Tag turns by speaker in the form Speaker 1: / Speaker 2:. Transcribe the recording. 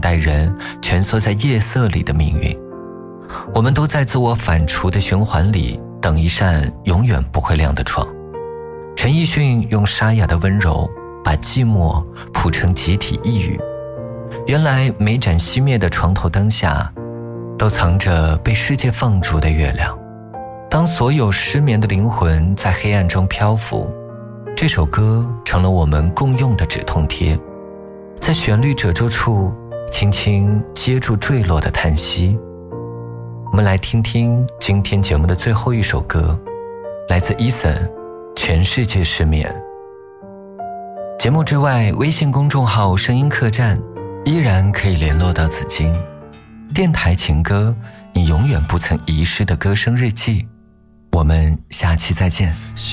Speaker 1: 代人蜷缩在夜色里的命运。我们都在自我反刍的循环里等一扇永远不会亮的窗。陈奕迅用沙哑的温柔把寂寞谱成集体抑郁。原来每盏熄灭的床头灯下都藏着被世界放逐的月亮。当所有失眠的灵魂在黑暗中漂浮，这首歌成了我们共用的止痛贴，在旋律褶皱处轻轻接住坠落的叹息。我们来听听今天节目的最后一首歌，来自 Eason， 全世界失眠。节目之外，微信公众号声音客栈依然可以联络到紫金。电台情歌，你永远不曾遗失的歌声日记。我们下期再见。